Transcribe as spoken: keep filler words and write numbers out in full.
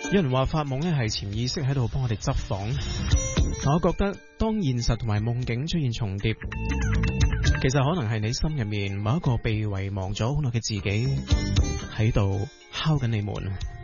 有人話發夢咧係潛意識喺度幫我哋執房，但我覺得當現實同埋夢境出現重疊，其實可能係你心入面某一個被遺忘咗好耐嘅自己喺度敲緊你門。